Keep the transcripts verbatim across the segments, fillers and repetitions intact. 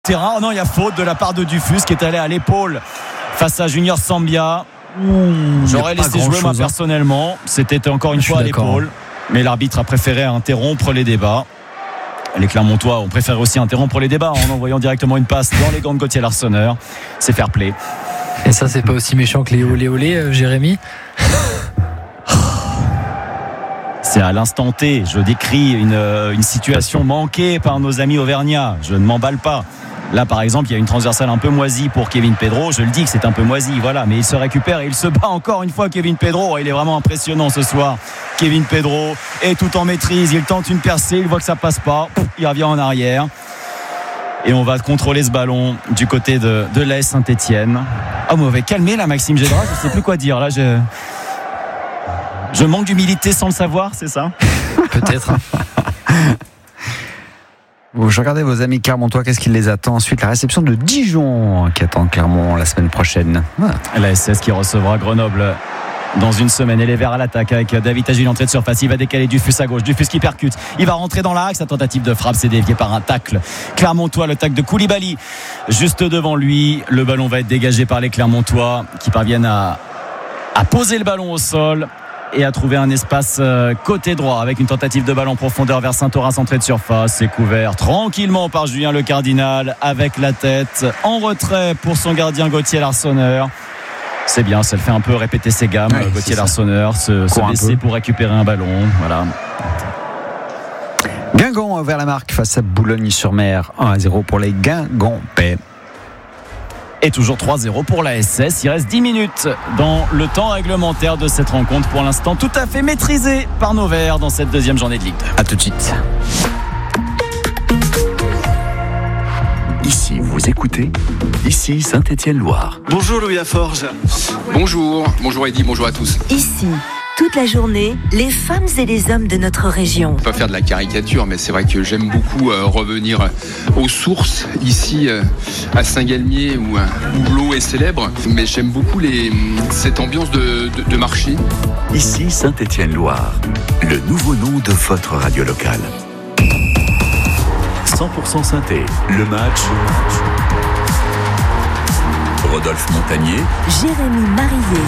terrain. Oh non, il y a faute de la part de Dufus qui est allé à l'épaule face à Junior Sambia. Ouh, j'aurais laissé jouer chose, moi personnellement. C'était encore une Je fois à l'épaule, mais l'arbitre a préféré interrompre les débats. Les Clermontois ont préféré aussi interrompre les débats en envoyant directement une passe dans les gants de Gauthier Larsonneur. C'est fair play. Et ça, c'est pas aussi méchant que les olé olé, euh, Jérémy. C'est à l'instant T. Je décris une, une situation manquée par nos amis auvergnats. Je ne m'emballe pas. Là, par exemple, il y a une transversale un peu moisie pour Kevin Pedro. Je le dis que c'est un peu moisi, voilà. Mais il se récupère et il se bat encore une fois, Kevin Pedro. Il est vraiment impressionnant ce soir. Kevin Pedro est tout en maîtrise. Il tente une percée, il voit que ça passe pas. Il revient en arrière. Et on va contrôler ce ballon du côté de, de l'A S Saint-Etienne. Oh, mauvais calmé là, Maxime Gédra. Je ne sais plus quoi dire. Là, je, je manque d'humilité sans le savoir, c'est ça ? Peut-être. Je regardais vos amis clermontois, qu'est-ce qui les attend ensuite? La réception de Dijon qui attend Clermont la semaine prochaine. Ouais. La S S qui recevra Grenoble dans une semaine. Et les Verts à l'attaque avec David Agile, entrée de surface. Il va décaler Dufus à gauche. Dufus qui percute. Il va rentrer dans l'axe. Sa tentative de frappe, c'est dévié par un tacle Clermontois. Le tacle de Koulibaly juste devant lui. Le ballon va être dégagé par les Clermontois qui parviennent à, à poser le ballon au sol et à trouver un espace côté droit avec une tentative de balle en profondeur vers Saint-Orens, entrée de surface. C'est couvert tranquillement par Julien Le Cardinal avec la tête en retrait pour son gardien Gauthier Larsonneur. C'est bien, ça le fait un peu répéter ses gammes. Ouais, Gauthier Larsonneur se, se baisser pour récupérer un ballon. Voilà. Guingamp vers la marque face à Boulogne-sur-Mer. un à zéro pour les Guingampais. Et toujours trois zéro pour la S S. Il reste dix minutes dans le temps réglementaire de cette rencontre. Pour l'instant, tout à fait maîtrisée par nos Verts dans cette deuxième journée de Ligue deux. A tout de suite. Ici, vous écoutez, ici Saint-Étienne-Loire. Bonjour Louis Laforge. Bonjour, bonjour Eddy, bonjour à tous. Ici, toute la journée, les femmes et les hommes de notre région. Je ne vais pas faire de la caricature, mais c'est vrai que j'aime beaucoup euh, revenir aux sources ici euh, à Saint-Galmier où, où l'eau est célèbre. Mais j'aime beaucoup les, cette ambiance de, de, de marché. Ici Saint-Étienne-Loire, le nouveau nom de votre radio locale. cent pour cent Synthé, le match. Rodolphe Montagnier, Jérémy Marillet.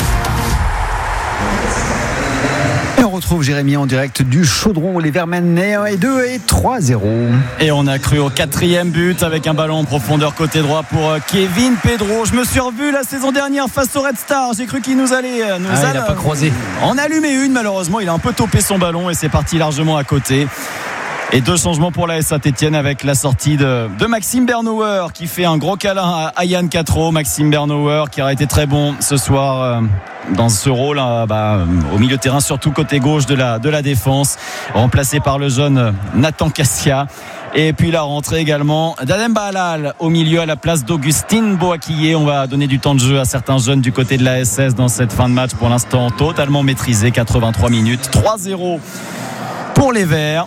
Et on retrouve Jérémy en direct du Chaudron. Les Verts mènent un et deux et trois zéro. Et on a cru au quatrième but avec un ballon en profondeur côté droit pour Kevin Pedro. Je me suis revu la saison dernière face au Red Star. J'ai cru qu'il nous allait nous ah, allait, il n'a pas croisé. En allumer une, malheureusement. Il a un peu topé son ballon et c'est parti largement à côté. Et deux changements pour la S Saint-Etienne avec la sortie de, de Maxime Bernauer qui fait un gros câlin à, à Yann Quatreau. Maxime Bernauer qui aura été très bon ce soir euh, dans ce rôle hein, bah, au milieu de terrain, surtout côté gauche de la, de la défense, remplacé par le jeune Nathan Cassia. Et puis la rentrée également d'Adem Bahalal au milieu à la place d'Augustine Boakillé. On va donner du temps de jeu à certains jeunes du côté de la S S dans cette fin de match, pour l'instant totalement maîtrisé. Quatre-vingt-trois minutes, trois zéro pour les Verts.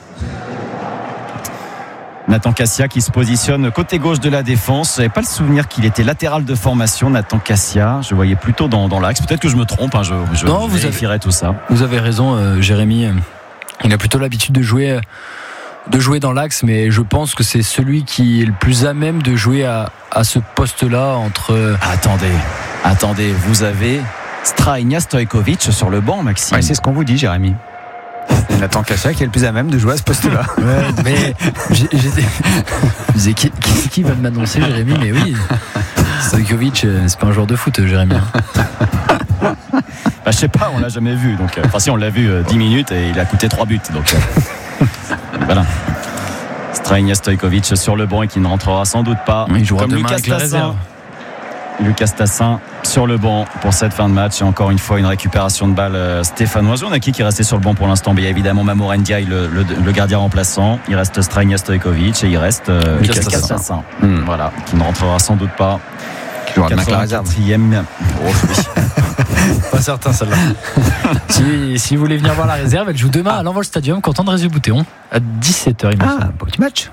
Nathan Cassia qui se positionne côté gauche de la défense. Je n'avais pas le souvenir qu'il était latéral de formation, Nathan Cassia. Je voyais plutôt dans, dans l'axe. Peut-être que je me trompe, hein. je, je, non, je vous vérifierai avez, tout ça. Vous avez raison, euh, Jérémy. Il a plutôt l'habitude de jouer, de jouer dans l'axe, mais je pense que c'est celui qui est le plus à même de jouer à, à ce poste-là entre... Attendez, attendez, vous avez Strajnia Stojkovic sur le banc, Maxime. Ouais, c'est ce qu'on vous dit, Jérémy. Nathan Cassia qui est le plus à même de jouer à ce poste-là. Ouais, mais j'ai, j'étais... je disais qui, qui, qui va m'annoncer, Jérémy? Mais oui, Stojkovic, c'est pas un joueur de foot, Jérémy. Bah, je sais pas, on l'a jamais vu. Donc, enfin, si on l'a vu euh, dix minutes et il a coûté trois buts. Donc, euh, voilà. Strajnia Stojkovic sur le banc et qui ne rentrera sans doute pas. Il jouera comme demain Lucas avec la réserve. Lucas Tassin sur le banc pour cette fin de match. Et encore une fois, une récupération de balle euh, stéphanoise. On a qui qui est resté sur le banc pour l'instant? Il y a évidemment Mamour Ndiaye, le, le, le gardien remplaçant. Il reste Strajnia Stojkovic et il reste euh, Lucas Lucas Tassin. Tassin. Mmh. Voilà, qui ne rentrera sans doute pas. Qui jouera demain avec la réserve. quatre-vingt-quatrième. Oh, oui. Pas certain celle-là. si, si vous voulez venir voir la réserve, elle joue demain ah. à l'Envol Stadium contre Andrézieux-Boutéon à dix-sept heures. Ah, beau petit match.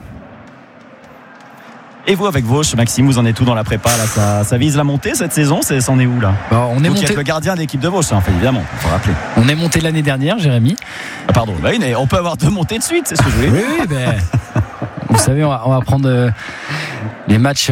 Et vous, avec Vauche, Maxime, vous en êtes où dans la prépa là? Ça, ça vise la montée cette saison? C'est, c'en est où là? Bah, on est vous monté... qui êtes le gardien de l'équipe de Vauche, hein, évidemment, il faut rappeler. On est monté l'année dernière, Jérémy. Ah, pardon, bah, on peut avoir deux montées de suite, c'est ce que je voulais dire. Oui, oui, ben, vous savez, on va, on va prendre euh, les les matchs